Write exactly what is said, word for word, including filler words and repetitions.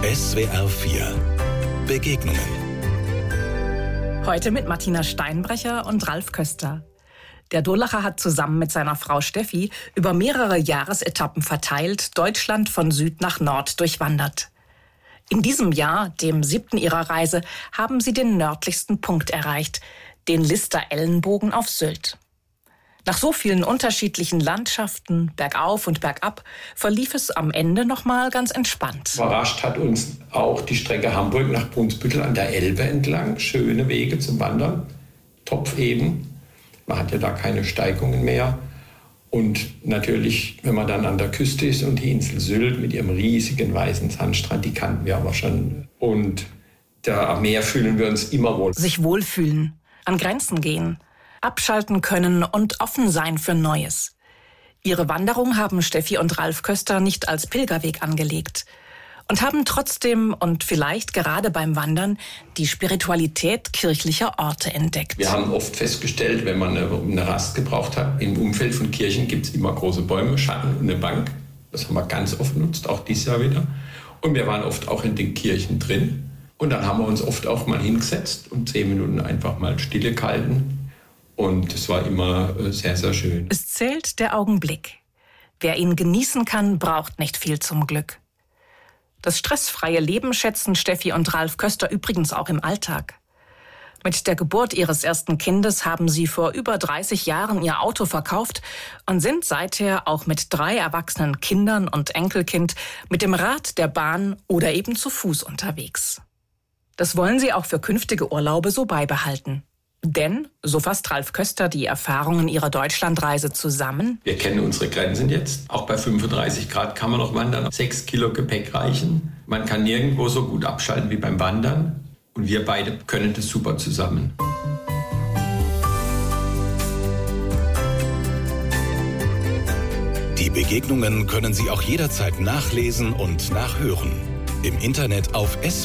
S W R vier Begegnungen. Heute mit Martina Steinbrecher und Ralf Köster. Der Durlacher hat zusammen mit seiner Frau Steffi über mehrere Jahresetappen verteilt Deutschland von Süd nach Nord durchwandert. In diesem Jahr, dem siebten ihrer Reise, haben sie den nördlichsten Punkt erreicht, den Lister Ellenbogen auf Sylt. Nach so vielen unterschiedlichen Landschaften, bergauf und bergab, verlief es am Ende noch mal ganz entspannt. Überrascht hat uns auch die Strecke Hamburg nach Brunsbüttel an der Elbe entlang. Schöne Wege zum Wandern, topfeben. Man hat ja da keine Steigungen mehr. Und natürlich, wenn man dann an der Küste ist und die Insel Sylt mit ihrem riesigen weißen Sandstrand, die kannten wir aber schon. Und da am Meer fühlen wir uns immer wohl. Sich wohlfühlen, an Grenzen gehen, abschalten können und offen sein für Neues. Ihre Wanderung haben Steffi und Ralf Köster nicht als Pilgerweg angelegt und haben trotzdem und vielleicht gerade beim Wandern die Spiritualität kirchlicher Orte entdeckt. Wir haben oft festgestellt, wenn man eine Rast gebraucht hat, im Umfeld von Kirchen gibt es immer große Bäume, Schatten und eine Bank. Das haben wir ganz oft genutzt, auch dieses Jahr wieder. Und wir waren oft auch in den Kirchen drin. Und dann haben wir uns oft auch mal hingesetzt und zehn Minuten einfach mal Stille gehalten. Und es war immer sehr, sehr schön. Es zählt der Augenblick. Wer ihn genießen kann, braucht nicht viel zum Glück. Das stressfreie Leben schätzen Steffi und Ralf Köster übrigens auch im Alltag. Mit der Geburt ihres ersten Kindes haben sie vor über dreißig Jahren ihr Auto verkauft und sind seither auch mit drei erwachsenen Kindern und Enkelkind mit dem Rad, der Bahn oder eben zu Fuß unterwegs. Das wollen sie auch für künftige Urlaube so beibehalten. Denn, so fasst Ralf Köster die Erfahrungen ihrer Deutschlandreise zusammen: Wir kennen unsere Grenzen jetzt. Auch bei fünfunddreißig Grad kann man noch wandern. Sechs Kilo Gepäck reichen. Man kann nirgendwo so gut abschalten wie beim Wandern. Und wir beide können das super zusammen. Die Begegnungen können Sie auch jederzeit nachlesen und nachhören. Im Internet auf S